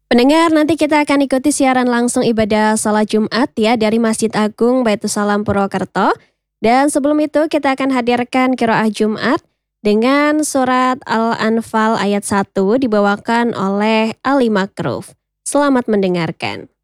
Pendengar, nanti kita akan ikuti siaran langsung ibadah salat Jumat ya dari Masjid Agung Baitussalam Purwokerto. Dan sebelum itu kita akan hadirkan qiraah Jumat dengan surat Al-Anfal ayat 1 dibawakan oleh Ali Makruf. Selamat mendengarkan.